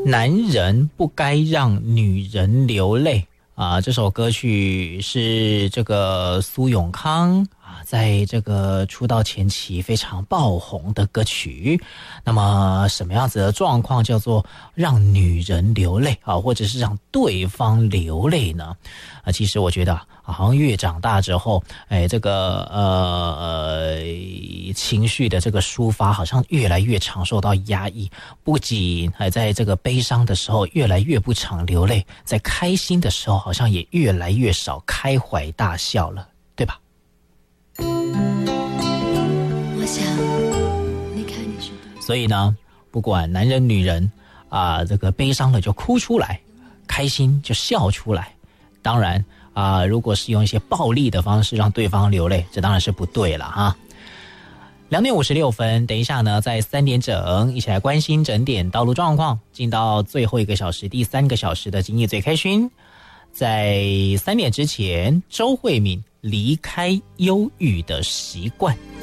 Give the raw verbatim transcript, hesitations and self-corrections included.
男人不该让女人流泪啊，这首歌曲是这个苏永康啊，在这个出道前期非常爆红的歌曲。那么什么样子的状况叫做让女人流泪啊，或者是让对方流泪呢？啊，其实我觉得啊，好像越长大之后，哎，这个呃呃情绪的这个抒发好像越来越常受到压抑，不仅还在这个悲伤的时候越来越不常流泪，在开心的时候好像也越来越少开怀大笑了，对吧？我想离开你是对，所以呢，不管男人女人啊、呃，这个悲伤了就哭出来，开心就笑出来。当然啊、呃，如果是用一些暴力的方式让对方流泪，这当然是不对了哈。两点五十六分，等一下呢，在三点整一起来关心整点道路状况，进到最后一个小时，第三个小时的今夜最开心。在三点之前，周慧敏离开忧郁的习惯。